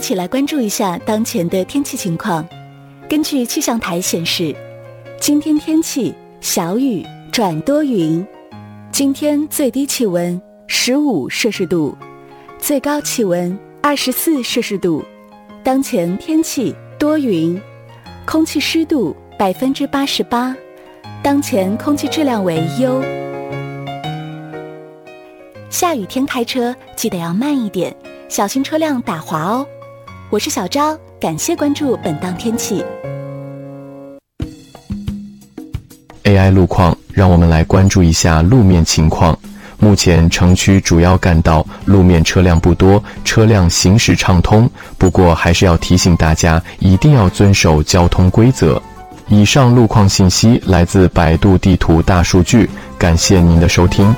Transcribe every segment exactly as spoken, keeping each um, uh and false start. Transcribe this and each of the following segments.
起来关注一下当前的天气情况。根据气象台显示，今天天气小雨转多云，今天最低气温十五摄氏度，最高气温二十四摄氏度。当前天气多云，空气湿度百分之八十八，当前空气质量为优。下雨天开车记得要慢一点，小心车辆打滑哦。我是小昭，感谢关注本档天气。 A I 路况，让我们来关注一下路面情况。目前城区主要干道路面车辆不多，车辆行驶畅通，不过还是要提醒大家一定要遵守交通规则。以上路况信息来自百度地图大数据，感谢您的收听。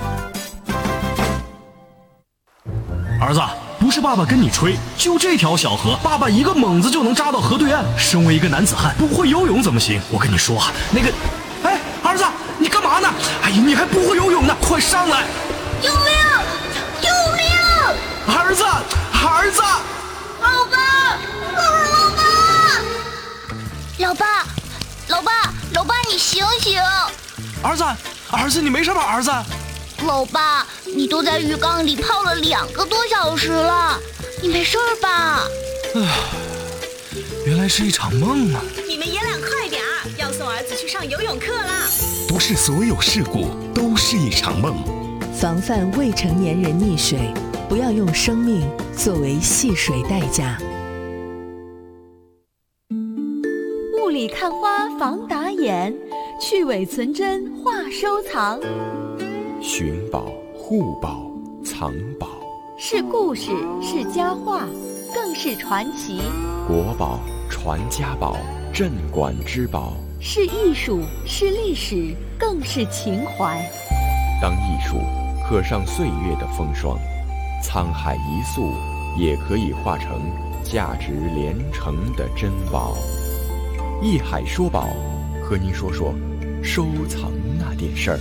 儿子，不是爸爸跟你吹，就这条小河，爸爸一个猛子就能扎到河对岸。身为一个男子汉，不会游泳怎么行？我跟你说啊，那个，哎，儿子，你干嘛呢？哎呀，你还不会游泳呢，快上来！ 救命！救命！ 儿子，儿子！ 老爸，老爸！老爸，老爸，老爸，你醒醒！ 儿子，儿子，你没事吧？儿子。 老爸，你都在浴缸里泡了两个多小时了，你没事吧？ 唉，原来是一场梦啊！ 你们爷俩快点儿，要送儿子去上游泳课啦！ 不是所有事故都是一场梦。 防范未成年人溺水，不要用生命作为戏水代价。 雾里看花防打眼，去伪存真话收藏。 寻宝、护宝、藏宝， 是故事，是佳话，更是传奇。 国宝、传家宝、镇馆之宝， 是艺术，是历史，更是情怀。 当艺术刻上岁月的风霜，沧海一粟也可以化成价值连城的珍宝。艺海说宝，和您说说收藏那点事儿。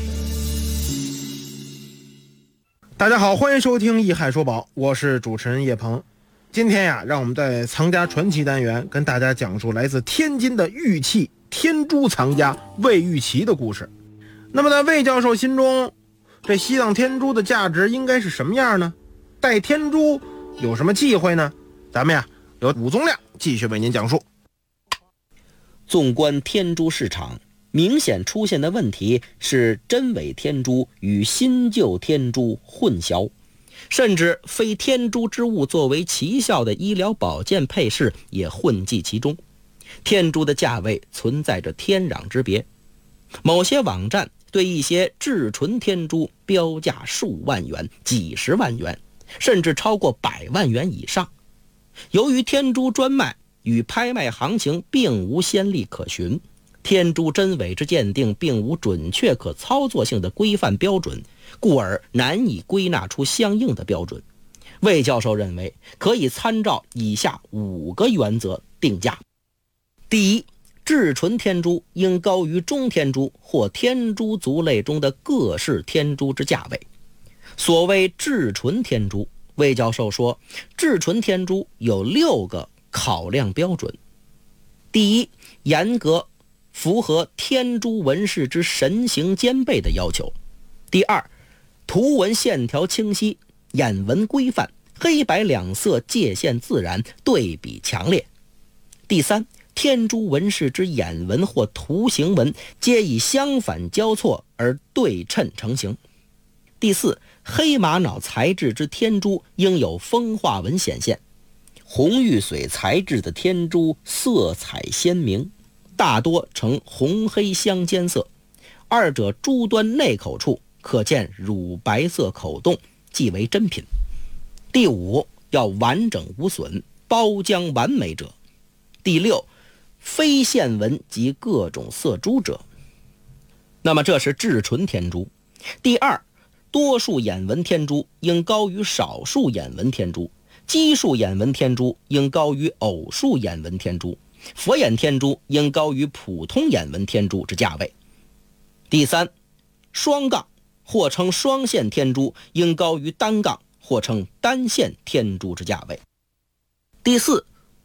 大家好，欢迎收听艺海说宝，我是主持人叶鹏。今天呀，让我们在藏家传奇单元跟大家讲述来自天津的玉器天珠藏家魏玉琦的故事。那么在魏教授心中，这西藏天珠的价值应该是什么样呢？戴天珠有什么忌讳呢？咱们呀，由武宗亮继续为您讲述。 纵观天珠市场，明显出现的问题是真伪天珠与新旧天珠混淆，甚至非天珠之物作为奇效的医疗保健配饰也混迹其中。天珠的价位存在着天壤之别，某些网站对一些至纯天珠标价数万元、几十万元，甚至超过百万元以上。由于天珠专卖与拍卖行情并无先例可循，天珠真伪之鉴定并无准确可操作性的规范标准，故而难以归纳出相应的标准。魏教授认为，可以参照以下五个原则定价。第一，至纯天珠应高于中天珠或天珠族类中的各式天珠之价位。所谓至纯天珠，魏教授说，至纯天珠有六个考量标准。第一，严格符合天珠纹饰之神形兼备的要求。第二，图文线条清晰，眼纹规范，黑白两色界限自然，对比强烈。第三，天珠纹饰之眼纹或图形纹皆以相反交错而对称成型。第四，黑玛瑙材质之天珠应有风化纹显现。红玉髓材质的天珠色彩鲜明，大多呈红黑相间色，二者珠端内口处可见乳白色口洞，即为真品。第五，要完整无损，包浆完美者。第六，非线纹及各种色珠者。那么这是至纯天珠。第二，多数眼纹天珠应高于少数眼纹天珠，奇数眼纹天珠应高于偶数眼纹天珠，佛眼天珠应高于普通眼纹天珠之价位。第三，双杠或称双线天珠应高于单杠或称单线天珠之价位。第四，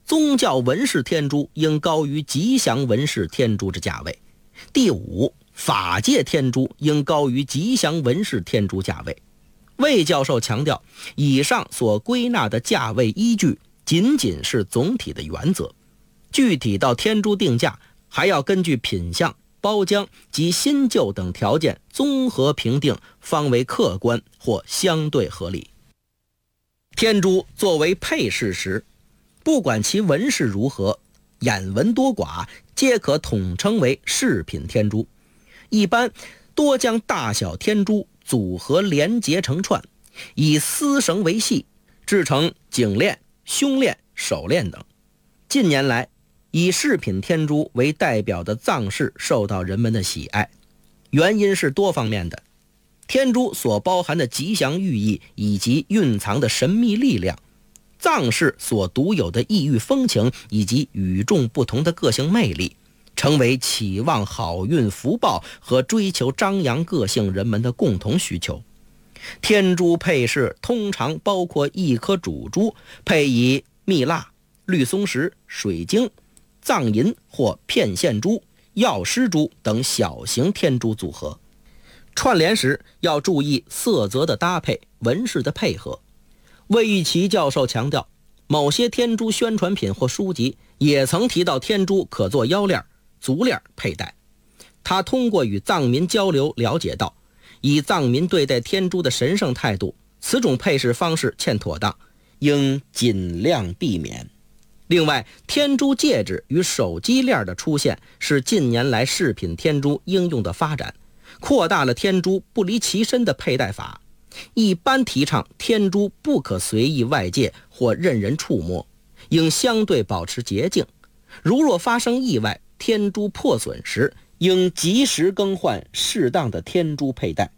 宗教文饰天珠应高于吉祥文饰天珠之价位。第五，法界天珠应高于吉祥文饰天珠价位。魏教授强调，以上所归纳的价位依据仅仅是总体的原则，具体到天珠定价还要根据品相、包浆及新旧等条件综合评定，方为客观或相对合理。天珠作为配饰时，不管其纹饰如何，眼纹多寡，皆可统称为饰品天珠。一般多将大小天珠组合连结成串，以丝绳为系，制成颈链、胸链、手链等。近年来，以饰品天珠为代表的藏饰受到人们的喜爱，原因是多方面的。天珠所包含的吉祥寓意以及蕴藏的神秘力量，藏饰所独有的异域风情以及与众不同的个性魅力，成为期望好运福报和追求张扬个性人们的共同需求。天珠配饰通常包括一颗主珠，配以蜜蜡、绿松石、水晶、藏银或片线珠、药师珠等小型天珠组合。串联时要注意色泽的搭配、纹饰的配合。魏玉琦教授强调，某些天珠宣传品或书籍也曾提到天珠可做腰链、足链佩戴。他通过与藏民交流了解到，以藏民对待天珠的神圣态度，此种配饰方式欠妥当，应尽量避免。另外，天珠戒指与手机链的出现是近年来饰品天珠应用的发展，扩大了天珠不离其身的佩戴法。一般提倡天珠不可随意外界或任人触摸，应相对保持洁净。如若发生意外，天珠破损时，应及时更换适当的天珠佩戴。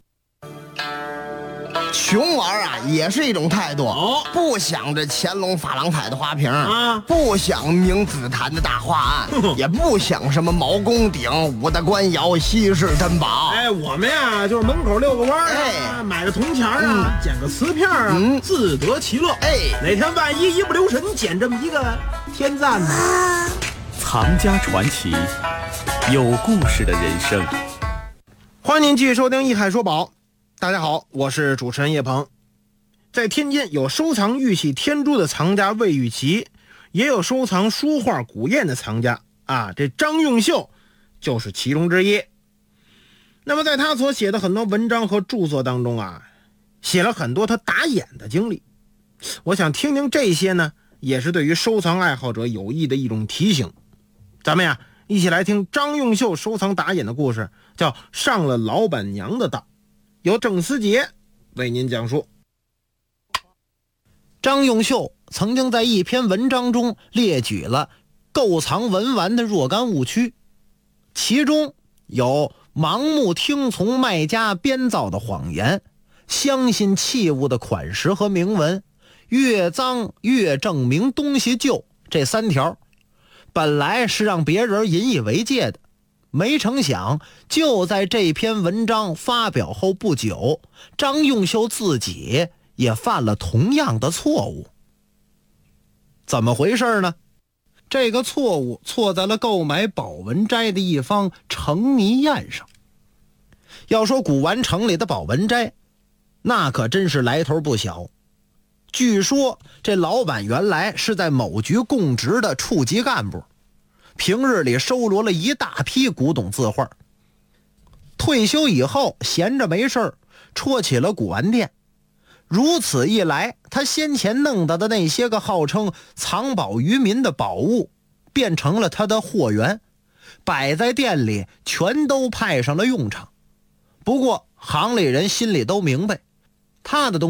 穷玩啊，也是一种态度。 哦， 不想着乾隆珐琅彩的花瓶啊， 不想明紫檀的大画案，也不想什么毛公鼎、五大官窑、稀世珍宝。 哎，我们呀就是门口遛个弯儿啊，哎、买个铜钱啊，嗯、捡个瓷片啊，嗯、自得其乐。哎，哪天万一一不留神捡这么一个天赞呢？啊、 藏家传奇，有故事的人生。 欢迎您继续收听《一海说宝》。大家好，我是主持人叶鹏。在天津有收藏玉器天珠的藏家魏玉琦，也有收藏书画古砚的藏家啊，这张用秀就是其中之一。那么在他所写的很多文章和著作当中啊，写了很多他打眼的经历。我想听听这些呢，也是对于收藏爱好者有益的一种提醒。咱们呀一起来听张用秀收藏打眼的故事，叫上了老板娘的当，由郑思杰为您讲述。 张用秀曾经在一篇文章中列举了购藏文玩的若干误区，其中有盲目听从卖家编造的谎言，相信器物的款式和铭文，越脏越证明东西旧，这三条本来是让别人引以为戒的，没成想就在这篇文章发表后不久，张用秀自己也犯了同样的错误。怎么回事呢？这个错误错在了购买宝文斋的一方程泥宴上。要说古玩城里的宝文斋，那可真是来头不小。据说这老板原来是在某局供职的处级干部，平日里收罗了一大批古董字画，退休以后闲着没事戳起了古玩店。如此一来，他先前弄到的那些个号称藏宝于民的宝物，变成了他的货源，摆在店里全都派上了用场。不过行里人心里都明白，他的东西